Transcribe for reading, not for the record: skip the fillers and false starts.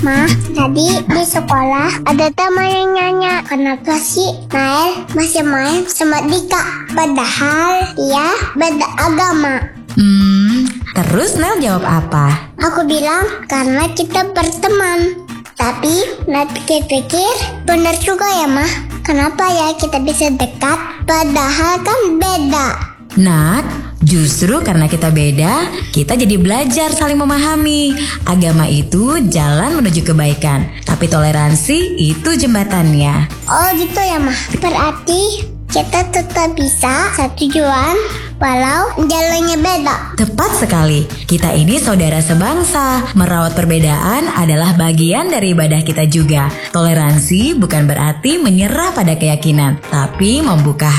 Ma, tadi di sekolah ada teman yang nanya, kenapa sih Nael masih main sama Dika? Padahal dia beda agama. Terus Nel jawab apa? Aku bilang karena kita berteman. Tapi Nael pikir-pikir, benar juga ya Ma. Kenapa ya kita bisa dekat padahal kan beda? Nak, justru karena kita beda, kita jadi belajar saling memahami. Agama itu jalan menuju kebaikan, tapi toleransi itu jembatannya. Oh gitu ya Ma. Berarti kita tetap bisa satu tujuan walau jalannya beda. Tepat sekali, kita ini saudara sebangsa. Merawat perbedaan adalah bagian dari ibadah kita juga. Toleransi bukan berarti menyerah pada keyakinan, tapi membuka